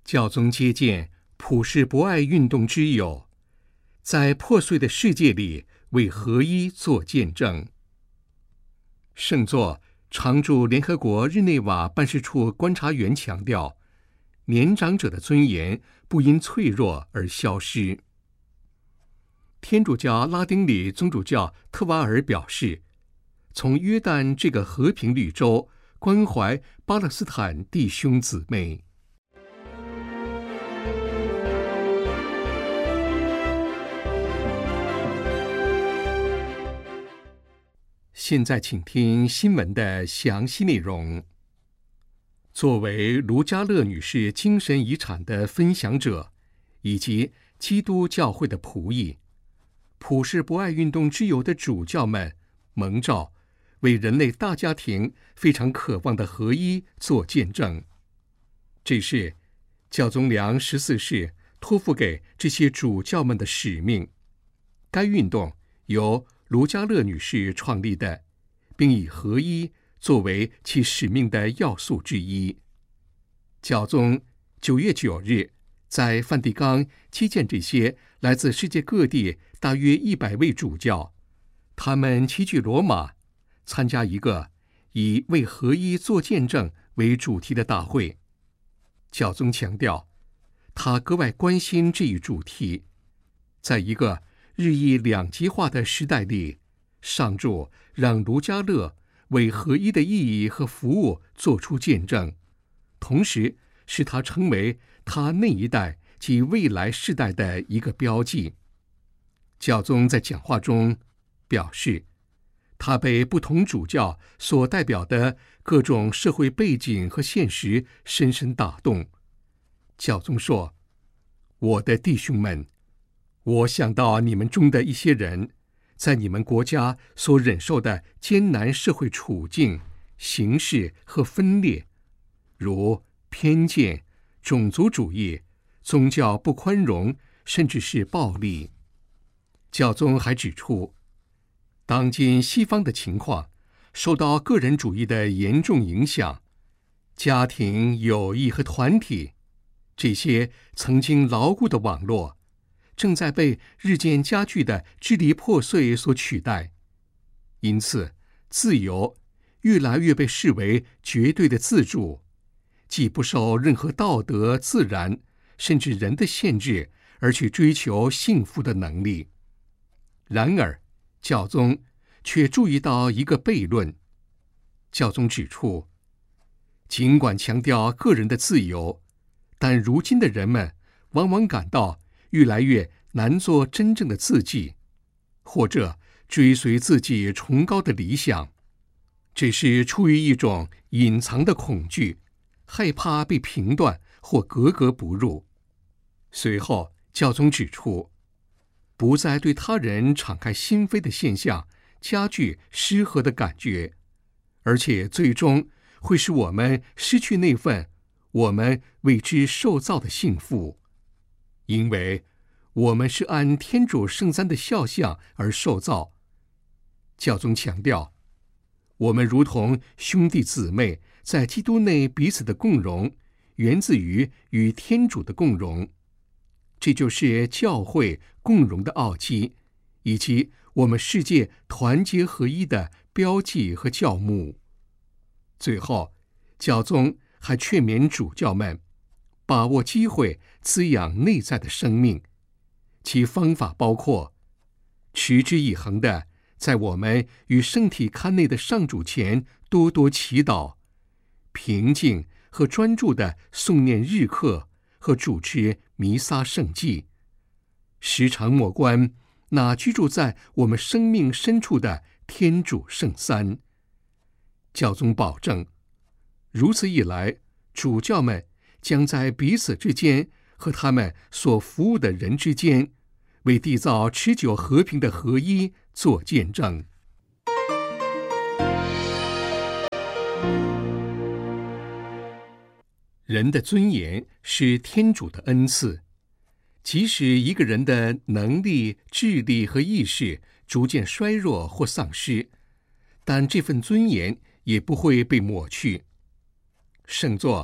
教宗接见普世博爱运动之友，在破碎的世界里为合一做见证。圣座常驻联合国日内瓦办事处观察员强调，年长者的尊严不因脆弱而消失。天主教拉丁里宗主教特瓦尔表示，从约旦这个和平绿洲关怀巴勒斯坦弟兄姊妹。现在请听新闻的详细内容。作为卢嘉乐女士精神遗产的分享者，以及基督教会的仆役，普世博爱运动之友的主教们蒙召为人类大家庭非常渴望的合一做见证。这是教宗良14世托付给这些主教们的使命。该运动由卢嘉乐女士创立的，并以合一作为其使命的要素之一。教宗9月9日在梵蒂冈接见这些来自世界各地大约100位主教，他们齐聚罗马，参加一个以为合一做见证为主题的大会。教宗强调，他格外关心这一主题。在一个日益两极化的时代里，上主让卢嘉乐为合一的意义和服务做出见证，同时使他成为他那一代及未来世代的一个标记。教宗在讲话中表示，他被不同主教所代表的各种社会背景和现实深深打动。教宗说：“我的弟兄们，我想到你们中的一些人，在你们国家所忍受的艰难社会处境、形势和分裂，如偏见、种族主义、宗教不宽容，甚至是暴力。”教宗还指出，当今西方的情况受到个人主义的严重影响，家庭、友谊和团体这些曾经牢固的网络，正在被日渐加剧的支离破碎所取代。因此，自由越来越被视为绝对的自主，既不受任何道德、自然甚至人的限制，而去追求幸福的能力。然而，教宗却注意到一个悖论。教宗指出，尽管强调个人的自由，但如今的人们往往感到越来越难做真正的自己，或者追随自己崇高的理想。这是出于一种隐藏的恐惧，害怕被评断或格格不入。随后，教宗指出，不再对他人敞开心扉的现象加剧失和的感觉，而且最终会使我们失去那份我们为之受造的幸福，因为我们是按天主圣三的肖像而受造。教宗强调，我们如同兄弟姊妹在基督内彼此的共融，源自于与天主的共融。这就是教会共融的奥迹，以及我们世界团结合一的标记和教目。最后，教宗还劝勉主教们把握机会滋养内在的生命，其方法包括持之以恒的在我们与圣体龛内的上主前多多祈祷，平静和专注地诵念日课和主持弥撒圣祭，时常默观那居住在我们生命深处的天主圣三。教宗保证，如此一来，主教们将在彼此之间和他们所服务的人之间，为缔造持久和平的合一做见证。人的尊严是天主的恩赐，即使一个人的能力、智力和意识逐渐衰弱或丧失，但这份尊严也不会被抹去。圣座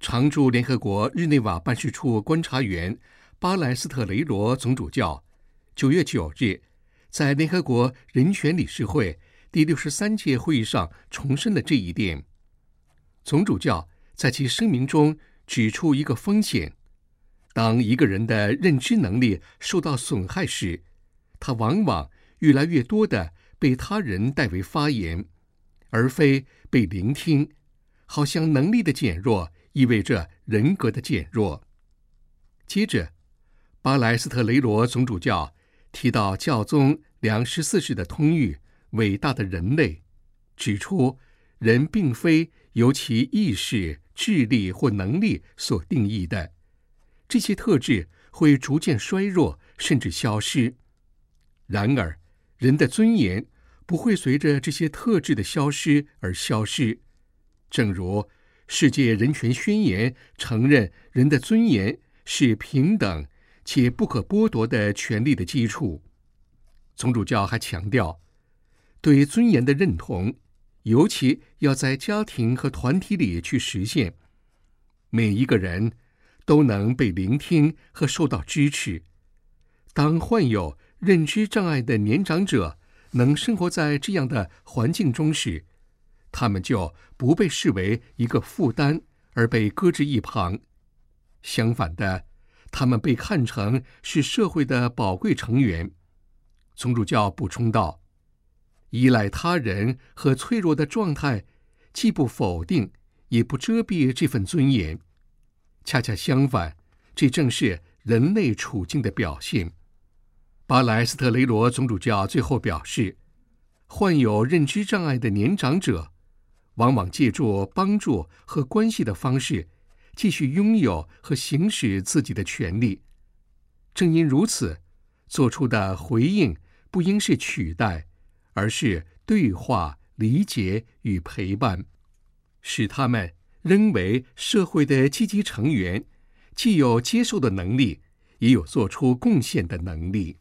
常驻联合国日内瓦办事处观察员巴莱斯特雷罗总主教9月9日在联合国人权理事会第63届会议上重申了这一点。总主教在其声明中指出一个风险：当一个人的认知能力受到损害时，他往往越来越多地被他人代为发言，而非被聆听，好像能力的减弱意味着人格的减弱。接着，巴莱斯特雷罗总主教提到教宗良14世的通谕伟大的人类，指出人并非由其意识、智力或能力所定义的，这些特质会逐渐衰弱甚至消失。然而，人的尊严不会随着这些特质的消失而消失，正如世界人权宣言承认人的尊严是平等且不可剥夺的权利的基础。总主教还强调，对尊严的认同尤其要在家庭和团体里去实现，每一个人都能被聆听和受到支持。当患有认知障碍的年长者能生活在这样的环境中时，他们就不被视为一个负担而被搁置一旁。相反的，他们被看成是社会的宝贵成员。总主教补充道，依赖他人和脆弱的状态既不否定也不遮蔽这份尊严，恰恰相反，这正是人类处境的表现。巴莱斯特雷罗总主教最后表示，患有认知障碍的年长者往往借助帮助和关系的方式继续拥有和行使自己的权利。正因如此，做出的回应不应是取代，而是对话、理解与陪伴，使他们仍为社会的积极成员，既有接受的能力，也有做出贡献的能力。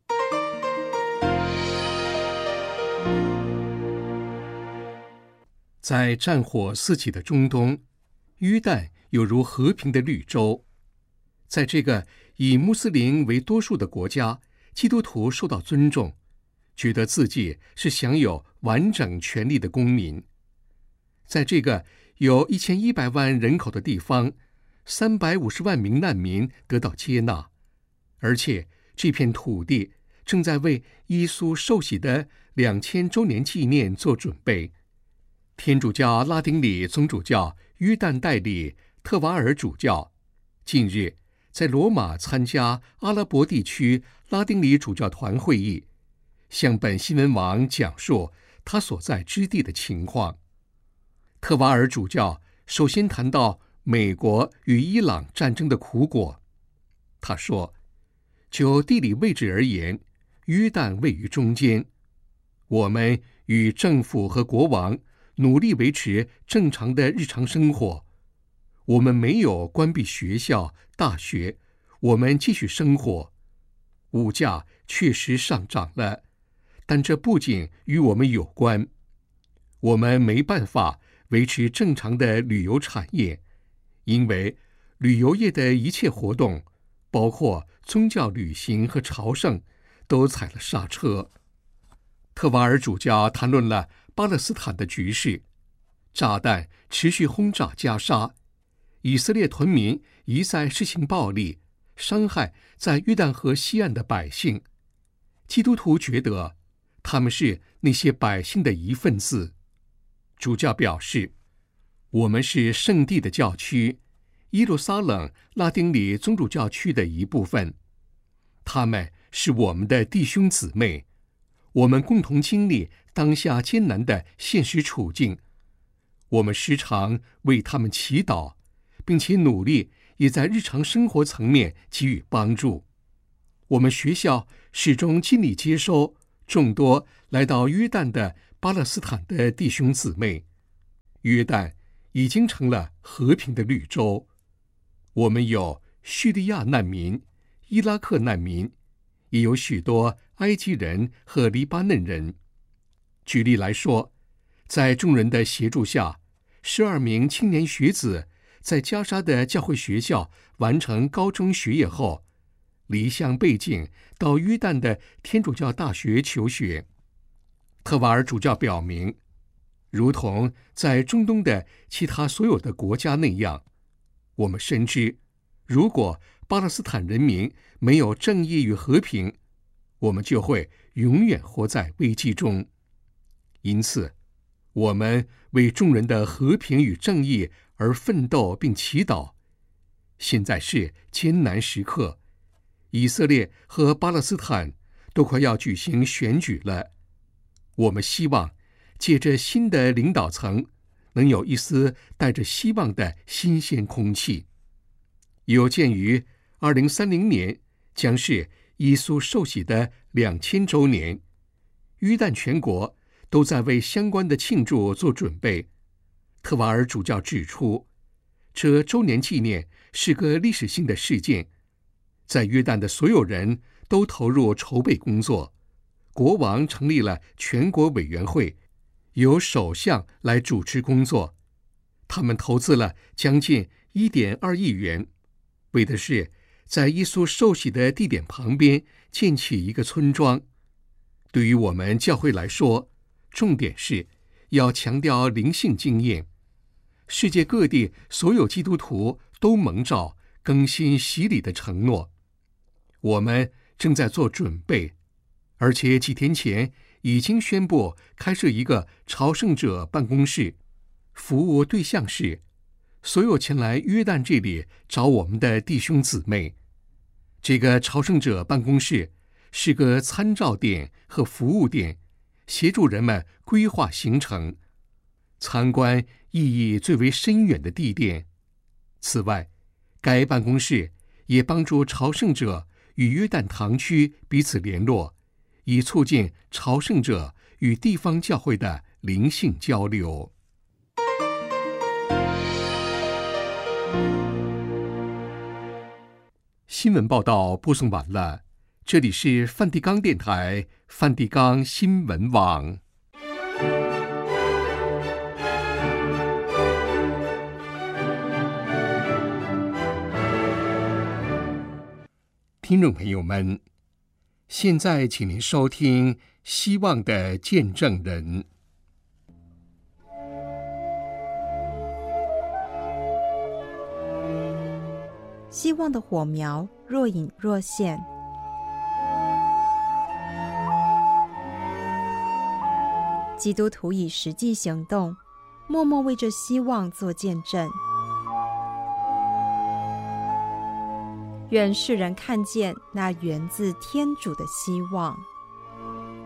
在战火四起的中东，约旦有如和平的绿洲。在这个以穆斯林为多数的国家，基督徒受到尊重，觉得自己是享有完整权利的公民。在这个有1100万人口的地方，350万名难民得到接纳，而且这片土地正在为耶稣受洗的2000周年纪念做准备。天主教拉丁里总主教约旦代理特瓦尔主教近日在罗马参加阿拉伯地区拉丁里主教团会议，向本新闻网讲述他所在之地的情况。特瓦尔主教首先谈到美国与伊朗战争的苦果。他说，就地理位置而言，约旦位于中间，我们与政府和国王努力维持正常的日常生活，我们没有关闭学校、大学，我们继续生活。物价确实上涨了，但这不仅与我们有关。我们没办法维持正常的旅游产业，因为旅游业的一切活动，包括宗教旅行和朝圣，都踩了刹车。特瓦尔主教谈论了巴勒斯坦的局势，炸弹持续轰炸加沙，以色列屯民一再施行暴力，伤害在约旦河西岸的百姓。基督徒觉得他们是那些百姓的一份子。主教表示，我们是圣地的教区，耶路撒冷拉丁里宗主教区的一部分，他们是我们的弟兄姊妹，我们共同经历当下艰难的现实处境，我们时常为他们祈祷，并且努力也在日常生活层面给予帮助。我们学校始终尽力接收众多来到约旦的巴勒斯坦的弟兄姊妹。约旦已经成了和平的绿洲。我们有叙利亚难民、伊拉克难民，也有许多埃及人和黎巴嫩人。举例来说，在众人的协助下，12名青年学子在加沙的教会学校完成高中学业后，离乡背井到约旦的天主教大学求学。特瓦尔主教表明，如同在中东的其他所有的国家那样，我们深知，如果巴勒斯坦人民没有正义与和平，我们就会永远活在危机中。因此，我们为众人的和平与正义而奋斗并祈祷。现在是艰难时刻，以色列和巴勒斯坦都快要举行选举了。我们希望借着新的领导层，能有一丝带着希望的新鲜空气。有鉴于2030年将是耶稣受洗的2000周年，约旦全国都在为相关的庆祝做准备。特瓦尔主教指出，这周年纪念是个历史性的事件，在约旦的所有人都投入筹备工作。国王成立了全国委员会，由首相来主持工作。他们投资了将近1.2亿元，为的是在耶稣受洗的地点旁边建起一个村庄。对于我们教会来说，重点是要强调灵性经验。世界各地所有基督徒都蒙召更新洗礼的承诺。我们正在做准备，而且几天前已经宣布开设一个朝圣者办公室，服务对象是所有前来约旦这里找我们的弟兄姊妹。这个朝圣者办公室是个参照点和服务点，协助人们规划行程，参观意义最为深远的地点。此外，该办公室也帮助朝圣者与约旦堂区彼此联络，以促进朝圣者与地方教会的灵性交流。新闻报道播送完了，这里是梵蒂冈电台梵蒂冈新闻网。听众朋友们，现在请您收听《希望的见证人》。 希望的火苗若隐若现，基督徒以实际行动，默默为这希望做见证。愿世人看见那源自天主的希望。